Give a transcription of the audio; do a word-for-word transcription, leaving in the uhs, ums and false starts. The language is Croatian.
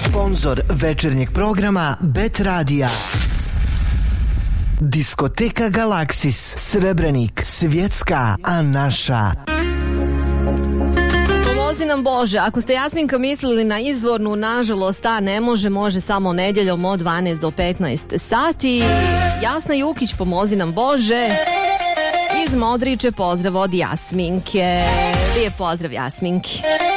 Sponzor večernjeg programa Bet Radija. Diskoteka Galaksis, Srebrenik, svjetska, a naša. Pomozi nam Bože, ako ste Jasminka mislili na izvornu, nažalost ta ne može, može samo nedjeljom od dvanaest do petnaest sati. Jasna Jukić, pomozi nam Bože. Iz Modriče pozdrav od Jasminke. Lijep pozdrav Jasminki.